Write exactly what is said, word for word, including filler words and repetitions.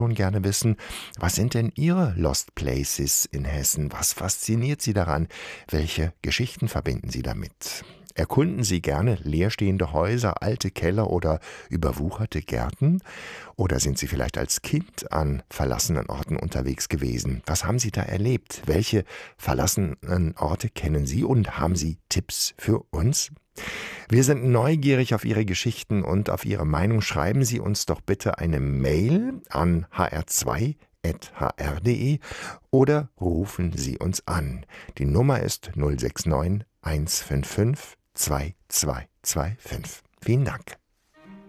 Und gerne wissen, was sind denn Ihre Lost Places in Hessen? Was fasziniert Sie daran? Welche Geschichten verbinden Sie damit? Erkunden Sie gerne leerstehende Häuser, alte Keller oder überwucherte Gärten? Oder sind Sie vielleicht als Kind an verlassenen Orten unterwegs gewesen? Was haben Sie da erlebt? Welche verlassenen Orte kennen Sie und haben Sie Tipps für uns? Wir sind neugierig auf Ihre Geschichten und auf Ihre Meinung. Schreiben Sie uns doch bitte eine Mail an h r zwei at h r punkt d e oder rufen Sie uns an. Die Nummer ist null sechs neun eins fünf fünf zwei zwei zwei fünf. Vielen Dank.